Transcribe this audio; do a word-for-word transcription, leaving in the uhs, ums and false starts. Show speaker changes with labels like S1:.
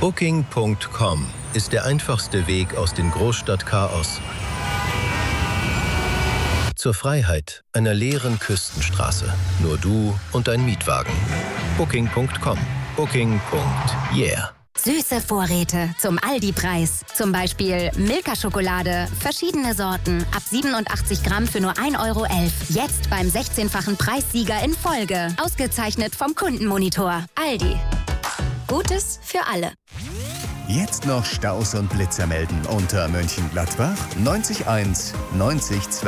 S1: Booking Punkt com ist der einfachste Weg aus dem Großstadtchaos zur Freiheit einer leeren Küstenstraße. Nur du und dein Mietwagen. Booking Punkt com. Booking. Yeah.
S2: Süße Vorräte zum Aldi-Preis. Zum Beispiel Milka-Schokolade, verschiedene Sorten, ab siebenundachtzig Gramm für nur ein Euro elf. Jetzt beim sechzehnfachen Preissieger in Folge. Ausgezeichnet vom Kundenmonitor. Aldi. Gutes für alle.
S3: Jetzt noch Staus und Blitzer melden unter Mönchengladbach neunzig eins neunzig zwei.